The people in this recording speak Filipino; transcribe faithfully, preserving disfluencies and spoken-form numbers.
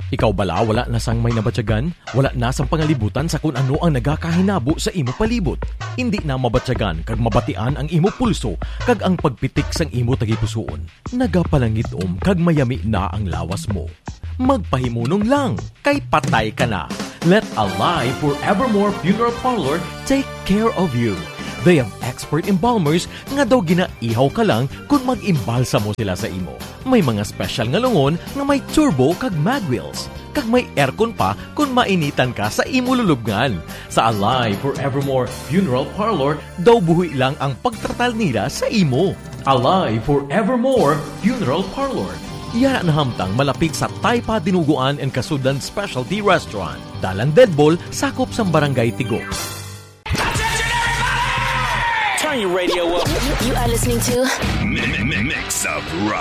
Ikaw bala wala na sang may nabatyagan? Wala na sang pangalibutan sa kung ano ang nagakahinabo sa imo palibot. Hindi na mabatyagan kag mabatian ang imo pulso kag ang pagpitik sang imo tagipusoon. Nagapalangitom kag mayami na ang lawas mo. Magpahimunong lang kay patay ka na. Let Alive Forevermore Funeral Parlor take care of you. They have expert embalmers nga daw ginaihaw ka lang kung mag-imbalsa mo sila sa imo. May mga special nga lungon nga may turbo kag mag wheels. Kag may aircon pa kung mainitan ka sa imo lulubngan. Sa Alive Forevermore Funeral Parlor, daw buhi lang ang pagtratal nila sa imo. Alive Forevermore Funeral Parlor. Yara na hamtang malapit sa Taypa Dinuguan and Kasudan Specialty Restaurant. Dalan Deadball, sakop sa Barangay Tigok. Turn your radio up. You are listening to Mix of Rock.